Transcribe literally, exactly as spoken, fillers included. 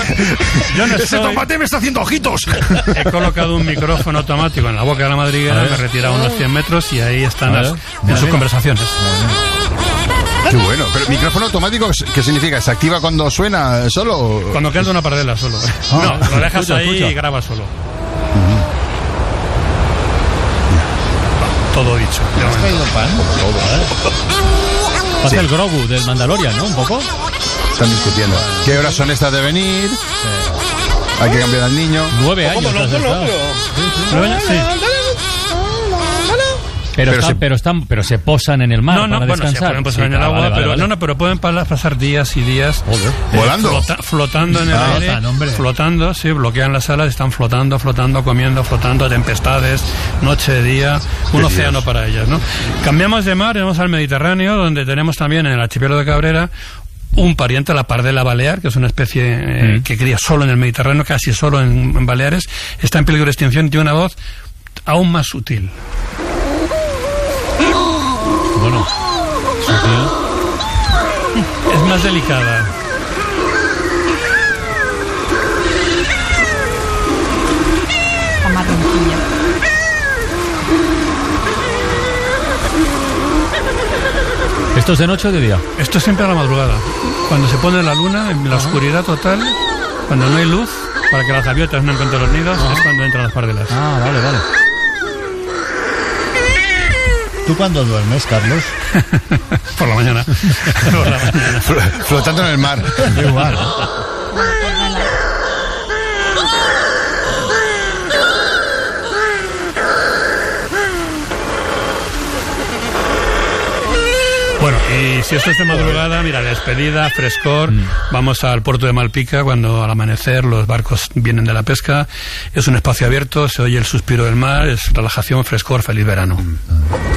Yo no ¡Ese estoy... tomate me está haciendo ojitos! He colocado un micrófono automático en la boca de la madriguera, me he retirado unos cien metros y ahí están las, en sus conversaciones. Qué bueno. Pero micrófono automático, ¿qué significa? ¿Se activa cuando suena solo? O... Cuando canta una pardela solo. Ah, no, lo dejas escucha, ahí escucha. y graba solo. Todo dicho. de ¿Has momento. traído pan? Pasa Sí. el Grogu del Mandalorian, ¿no? Un poco. Están discutiendo. ¿Qué horas son estas de venir? Hay que cambiar al niño. Nueve años. ¿Cómo no? has No, no, estado. pero... Nueve años, sí. Pero, Pero están, se- pero están, pero se posan en el mar No, no, para bueno, se descansar. pueden pasar Sí, en el ah, agua, vale, vale, pero vale. no, no, pero pueden pa- pasar días y días Joder. eh, ¿Volando? flota- flotando en el Ah, aire, flotan, hombre. flotando, sí, bloquean las alas, están flotando, flotando, comiendo, flotando, tempestades, noche, día, un Qué océano Dios. para ellas, ¿no? Cambiamos de mar, vamos al Mediterráneo, donde tenemos también en el archipiélago de Cabrera un pariente, la pardela balear, que es una especie eh, Mm. que cría solo en el Mediterráneo, casi solo en, en Baleares, está en peligro de extinción y tiene una voz aún más sutil. Bueno, sutil. Es más delicada. O marroncilla. ¿Esto es de noche o de día? Esto es siempre a la madrugada. Cuando se pone la luna, en la oscuridad total, cuando no hay luz, para que las gaviotas no encuentren los nidos, es cuando entran las pardelas. Ah, vale, vale. ¿Tú cuándo duermes, Carlos? Por la mañana. Por la mañana. Fl- Flotando en el mar. Igual. Bueno, y si esto es de madrugada, mira, despedida, frescor, vamos al puerto de Malpica cuando al amanecer los barcos vienen de la pesca, es un espacio abierto, se oye el suspiro del mar, es relajación, frescor, feliz verano.